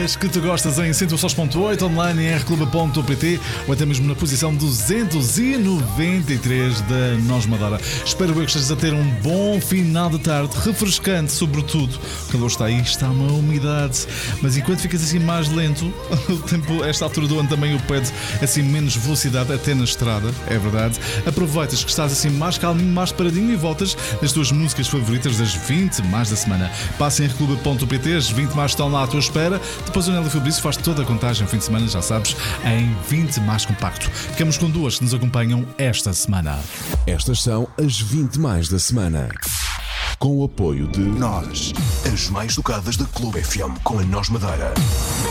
músicas que tu gostas em 106.8 online em rclub.pt ou até mesmo na posição 293 da Nós Madora. Espero eu que estejas a ter um bom final de tarde, refrescante, sobretudo. O calor está aí, está uma umidade, mas enquanto ficas assim mais lento, o tempo, esta altura do ano também o pede assim menos velocidade, até na estrada, é verdade. Aproveitas que estás assim mais calminho, mais paradinho e voltas nas tuas músicas favoritas das 20 mais da semana. Passa em rclub.pt, as 20 mais estão lá à tua espera. Depois o Nelly Fabrício faz toda a contagem no fim de semana, já sabes, em 20 mais compacto. Ficamos com duas que nos acompanham esta semana. Estas são as 20 mais da semana. Com o apoio de Nós, as mais tocadas da Clube FM com a Nós Madeira.